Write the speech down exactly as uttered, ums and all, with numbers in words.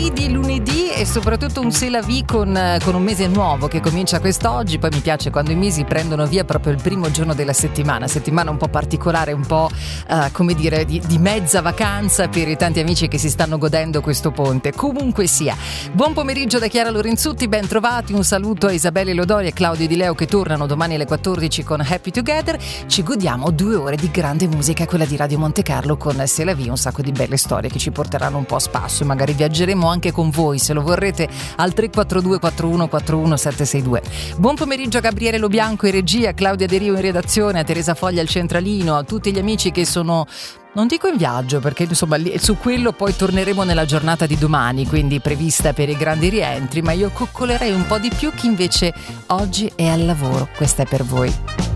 lunedì di lunedì e soprattutto un c'est la vie con, con un mese nuovo che comincia quest'oggi. Poi mi piace quando i mesi prendono via proprio il primo giorno della settimana, settimana un po' particolare, un po' uh, come dire di, di mezza vacanza per i tanti amici che si stanno godendo questo ponte. Comunque sia, buon pomeriggio da Chiara Lorenzutti, ben trovati, un saluto a Isabelle Lodori e Claudio Di Leo che tornano domani alle quattordici con Happy Together. Ci godiamo due ore di grande musica, quella di Radio Monte Carlo con C'est la vie, un sacco di belle storie che ci porteranno un po' a spasso e magari viaggeremo anche con voi se lo vorrete al tre quattro due quattro uno quattro uno sette sei due. Buon pomeriggio a Gabriele Lobianco in regia, a Claudia De Rio in redazione, a Teresa Foglia al centralino, a tutti gli amici che sono, non dico in viaggio perché insomma su quello poi torneremo nella giornata di domani, quindi prevista per i grandi rientri, ma io coccolerei un po' di più chi invece oggi è al lavoro. Questa è per voi.